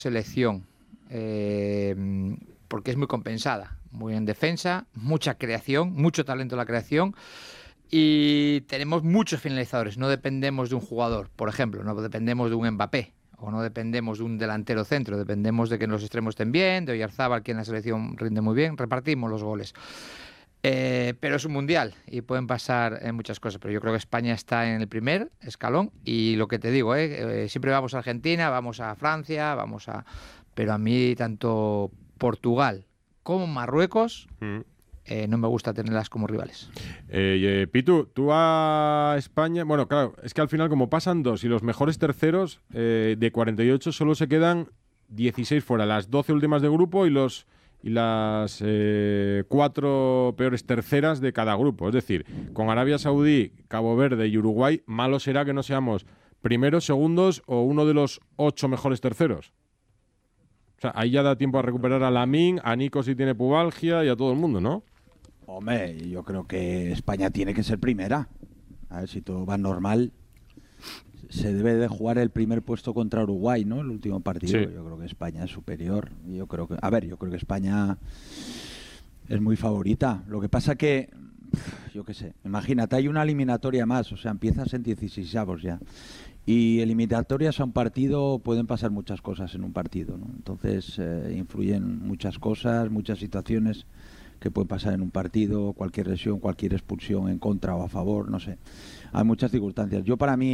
selección, porque es muy compensada, muy en defensa, mucha creación, mucho talento en la creación. Y tenemos muchos finalizadores, no dependemos de un jugador, por ejemplo, no dependemos de un Mbappé o no dependemos de un delantero centro, dependemos de que los extremos estén bien, de Oyarzabal, que en la selección rinde muy bien, repartimos los goles. Pero es un mundial y pueden pasar muchas cosas, pero yo creo que España está en el primer escalón y lo que te digo, siempre vamos a Argentina, vamos a Francia, pero a mí tanto Portugal como Marruecos no me gusta tenerlas como rivales. Pitu, tú a España... Bueno, claro, es que al final como pasan 2 y los mejores terceros, de 48 solo se quedan 16 fuera, las 12 últimas de grupo y las 4 peores terceras de cada grupo. Es decir, con Arabia Saudí, Cabo Verde y Uruguay, malo será que no seamos primeros, segundos o uno de los 8 mejores terceros. O sea, ahí ya da tiempo a recuperar a Lamine, a Nico si tiene pubalgia y a todo el mundo, ¿no? Hombre, yo creo que España tiene que ser primera. A ver, si todo va normal, se debe de jugar el primer puesto contra Uruguay, ¿no? El último partido. Sí. Yo creo que España es superior. Yo creo que España es muy favorita. Lo que pasa que, yo qué sé, imagínate, hay una eliminatoria más, o sea, empiezas en 16avos ya. Y eliminatorias a un partido pueden pasar muchas cosas en un partido, ¿no? Entonces influyen muchas cosas, muchas situaciones que pueden pasar en un partido, cualquier lesión, cualquier expulsión en contra o a favor, no sé. Hay muchas circunstancias.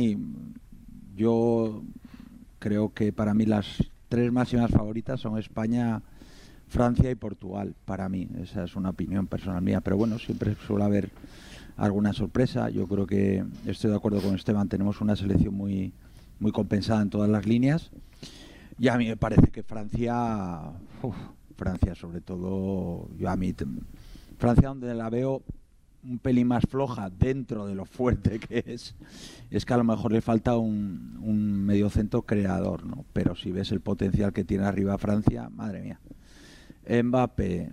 Yo creo que para mí las 3 máximas favoritas son España, Francia y Portugal, para mí. Esa es una opinión personal mía, pero bueno, siempre suele haber alguna sorpresa. Yo creo que estoy de acuerdo con Esteban, tenemos una selección muy, muy compensada en todas las líneas. Y a mí me parece que Francia sobre todo, Francia donde la veo un pelín más floja dentro de lo fuerte que es que a lo mejor le falta un mediocentro creador, ¿no? Pero si ves el potencial que tiene arriba Francia, madre mía. Mbappé,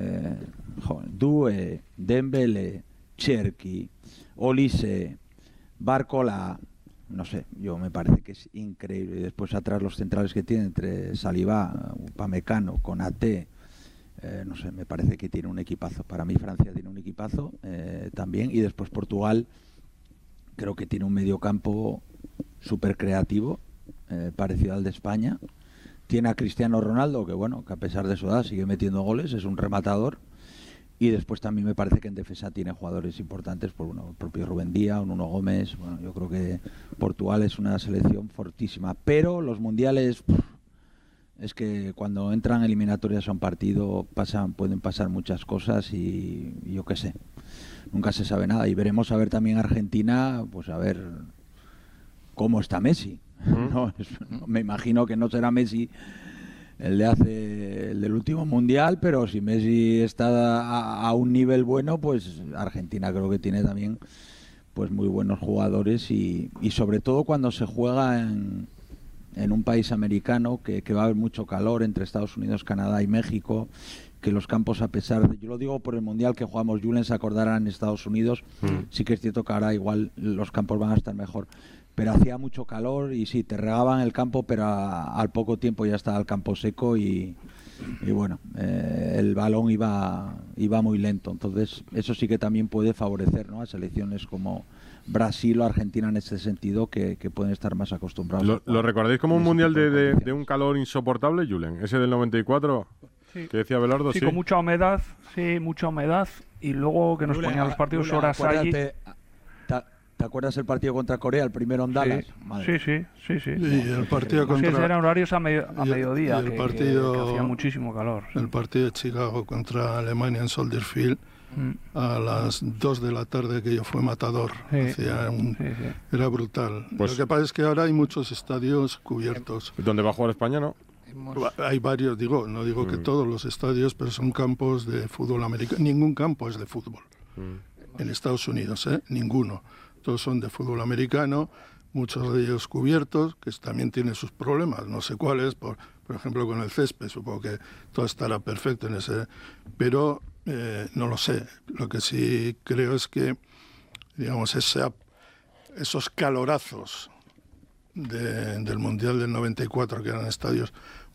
Doué, Dembélé, Cherki, Olise, Barcola, no sé, yo me parece que es increíble. Y después atrás los centrales que tiene entre Saliba, Upamecano, Konaté, no sé, me parece que tiene un equipazo. Para mí Francia tiene un equipazo también. Y después Portugal creo que tiene un mediocampo súper creativo, parecido al de España. Tiene a Cristiano Ronaldo, que bueno, que a pesar de su edad sigue metiendo goles, es un rematador. Y después también me parece que en defensa tiene jugadores importantes, por el propio Rubén Díaz, Nuno Gómez. Bueno, yo creo que Portugal es una selección fortísima. Pero los mundiales, es que cuando entran eliminatorias a un partido pueden pasar muchas cosas y yo qué sé, nunca se sabe nada. Y veremos a ver también Argentina, pues a ver cómo está Messi. No, me imagino que no será Messi el del último mundial, pero si Messi está a un nivel bueno, pues Argentina creo que tiene también pues muy buenos jugadores y sobre todo cuando se juega en un país americano que va a haber mucho calor entre Estados Unidos, Canadá y México, que los campos, a pesar de, yo lo digo por el mundial que jugamos, Julen se acordará, en Estados Unidos, sí que es cierto que ahora igual los campos van a estar mejor, pero hacía mucho calor y sí, te regaban el campo, pero al poco tiempo ya estaba el campo seco y bueno, el balón iba muy lento. Entonces eso sí que también puede favorecer, ¿no?, a selecciones como Brasil o Argentina en este sentido, que pueden estar más acostumbrados. ¿Lo recordáis como un mundial de un calor insoportable, Julen? Ese del 94, sí, que decía Belardo. Sí, con mucha humedad, y luego que nos ponían los partidos horas allí. ¿Te acuerdas el partido contra Corea, el primero en Dallas? Sí. Y el partido contra... Sí, eran horarios a mediodía, el partido, que hacía muchísimo calor. Sí. El partido de Chicago contra Alemania en Soldier Field, a las 2 de la tarde, que yo fue matador. Era brutal. Pues, lo que pasa es que ahora hay muchos estadios cubiertos. ¿Dónde va a jugar España, no? Hay varios, no digo que todos los estadios, pero son campos de fútbol americano. Ningún campo es de fútbol. En Estados Unidos, ninguno. Todos son de fútbol americano, muchos de ellos cubiertos, que también tienen sus problemas, no sé cuáles, por ejemplo con el césped, supongo que todo estará perfecto en ese, pero no lo sé. Lo que sí creo es que, digamos, esos calorazos del Mundial del 94, que eran estadios